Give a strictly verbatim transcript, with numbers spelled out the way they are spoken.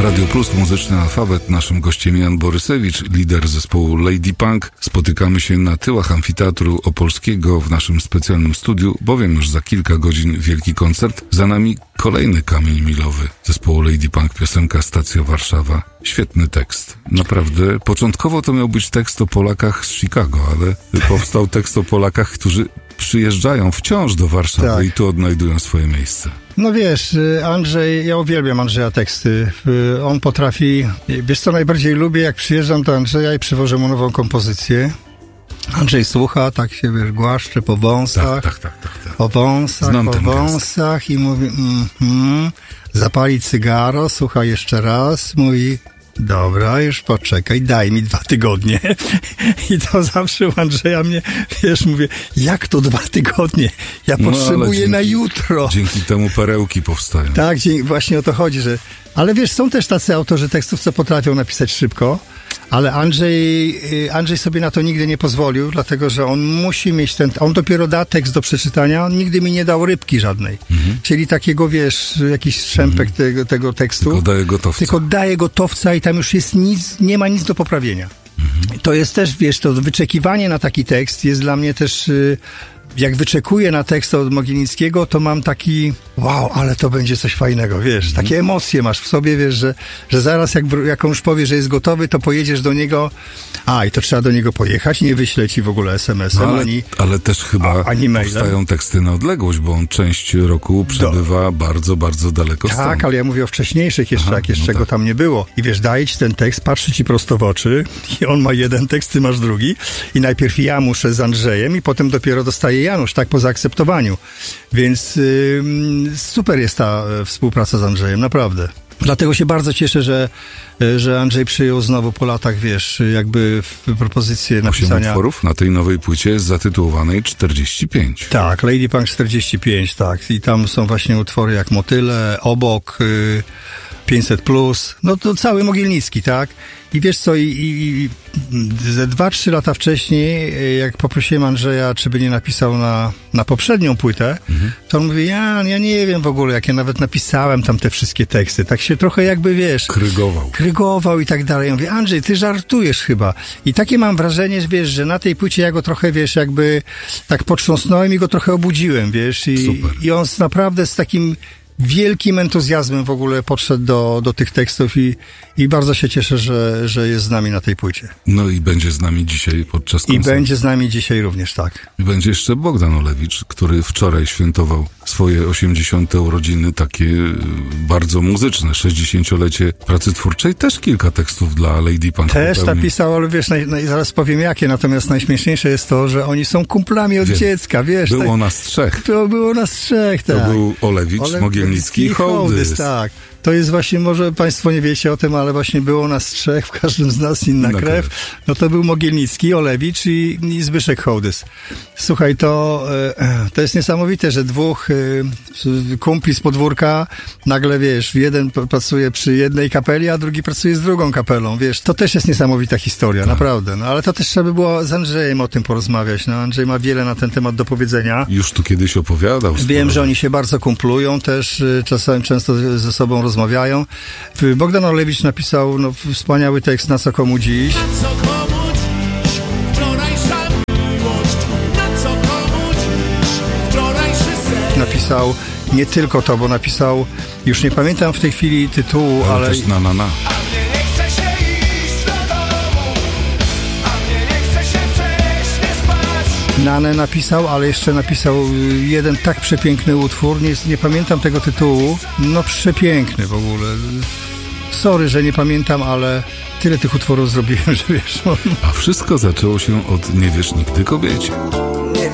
Radio Plus, muzyczny alfabet. Naszym gościem Jan Borysewicz, lider zespołu Lady Punk. Spotykamy się na tyłach Amfiteatru Opolskiego w naszym specjalnym studiu, bowiem już za kilka godzin wielki koncert. Za nami kolejny kamień milowy zespołu Lady Punk, piosenka Stacja Warszawa. Świetny tekst. Naprawdę. Początkowo to miał być tekst o Polakach z Chicago, ale powstał tekst o Polakach, którzy przyjeżdżają wciąż do Warszawy tak. i tu odnajdują swoje miejsce. No wiesz, Andrzej, ja uwielbiam Andrzeja teksty. On potrafi, wiesz co najbardziej lubię, jak przyjeżdżam do Andrzeja i przywożę mu nową kompozycję. Andrzej słucha, tak się wiesz, głaszcze po wąsach, tak, tak, tak, tak, tak. po wąsach, Znam po wąsach i mówi, mhm, zapali cygaro, słucha jeszcze raz, mówi, dobra, już poczekaj, daj mi dwa tygodnie. I to zawsze u Andrzeja mnie, wiesz, mówię, jak to dwa tygodnie? Ja no, potrzebuję dzięki, na jutro. Dzięki temu perełki powstają. Tak, właśnie o to chodzi, że... Ale wiesz, są też tacy autorzy tekstów, co potrafią napisać szybko, ale Andrzej, Andrzej sobie na to nigdy nie pozwolił, dlatego, że on musi mieć ten... On dopiero da tekst do przeczytania, on nigdy mi nie dał rybki żadnej. Mhm. Czyli takiego, wiesz, jakiś strzępek mhm. tego, tego tekstu. Tylko daje gotowca. Tylko daje gotowca i tam już jest nic, nie ma nic do poprawienia. Mhm. To jest też, wiesz, to wyczekiwanie na taki tekst jest dla mnie też... Jak wyczekuję na tekst od Mogielnickiego, to mam taki, wow, ale to będzie coś fajnego, wiesz, mm. takie emocje masz w sobie, wiesz, że, że zaraz jak, jak on już powie, że jest gotowy, to pojedziesz do niego, a i to trzeba do niego pojechać, nie wyślę ci w ogóle es em esem, no, ale, ani ale też chyba a, ani powstają teksty na odległość, bo on część roku przebywa do... bardzo, bardzo daleko stąd. Tak, ale ja mówię o wcześniejszych jeszcze, Aha, jak jeszcze no go tak. tam nie było. I wiesz, daje ci ten tekst, patrzy ci prosto w oczy i on ma jeden tekst, ty masz drugi i najpierw ja muszę z Andrzejem i potem dopiero dostaję Janusz, tak po zaakceptowaniu. Więc yy, super jest ta y, współpraca z Andrzejem, naprawdę. Dlatego się bardzo cieszę, że, y, że Andrzej przyjął znowu po latach, wiesz, jakby w propozycję napisania... Osiem utworów na tej nowej płycie zatytułowanej czterdzieści pięć. Tak, Lady Punk czterdzieści pięć, tak. I tam są właśnie utwory jak Motyle, Obok, y, pięćset plus, no to cały Mogielnicki, tak? I wiesz co, i, i ze dwa, trzy lata wcześniej, jak poprosiłem Andrzeja, czy by nie napisał na, na poprzednią płytę, mhm. to on mówi, ja, ja nie wiem w ogóle, jak ja nawet napisałem tam te wszystkie teksty. Tak się trochę jakby, wiesz... Krygował. Krygował i tak dalej. Ja mówię, Andrzej, ty żartujesz chyba. I takie mam wrażenie, że wiesz, że na tej płycie ja go trochę, wiesz, jakby tak potrząsnąłem i go trochę obudziłem, wiesz. I, Super. i on naprawdę z takim... wielkim entuzjazmem w ogóle podszedł do, do tych tekstów i, i bardzo się cieszę, że, że jest z nami na tej płycie. No i będzie z nami dzisiaj podczas koncertu. I będzie z nami dzisiaj również, tak. I będzie jeszcze Bogdan Olewicz, który wczoraj świętował swoje osiemdziesiąte urodziny, takie bardzo muzyczne, sześćdziesięciolecie pracy twórczej. Też kilka tekstów dla Lady Punk. Też napisał, ale wiesz, naj, naj, zaraz powiem jakie, natomiast najśmieszniejsze jest to, że oni są kumplami od Wiem. dziecka, wiesz. Było tak, nas trzech. To było nas trzech, tak. To był Olewicz, Ole... Mogielnicki i Hołdys. Tak. To jest właśnie, może państwo nie wiecie o tym, ale właśnie było nas trzech, w każdym z nas inna krew. krew. No to był Mogielnicki, Olewicz i, i Zbyszek Hołdys. Słuchaj, to, to jest niesamowite, że dwóch kumpli z podwórka nagle, wiesz, jeden pracuje przy jednej kapeli, a drugi pracuje z drugą kapelą, wiesz. To też jest niesamowita historia, tak. naprawdę. No ale to też trzeba by było z Andrzejem o tym porozmawiać. No Andrzej ma wiele na ten temat do powiedzenia. Już tu kiedyś opowiadał. Wiem, sporo. że oni się bardzo kumplują też, czasami często ze sobą rozmawiają. Bogdan Olewicz napisał no, wspaniały tekst Na co komu dziś. Na co komu dziś? Wczorajsza miłość. Na co komu dziś? Wczorajszy sen. Napisał nie tylko to, bo napisał, już nie pamiętam w tej chwili tytułu, ale... ale... też na na na. Nanę napisał, ale jeszcze napisał jeden tak przepiękny utwór, nie, nie pamiętam tego tytułu, no przepiękny w ogóle. Sorry, że nie pamiętam, ale tyle tych utworów zrobiłem, że wiesz... No. A wszystko zaczęło się od Nie wiesz nigdy kobiecie.